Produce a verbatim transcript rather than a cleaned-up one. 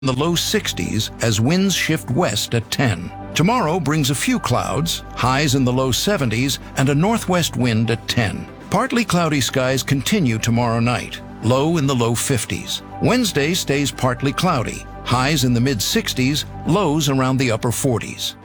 in the low sixties as winds shift west at ten. Tomorrow brings a few clouds, highs in the low seventies, and a northwest wind at ten. Partly cloudy skies continue tomorrow night, low in the low fifties. Wednesday stays partly cloudy, highs in the mid sixties, lows around the upper forties.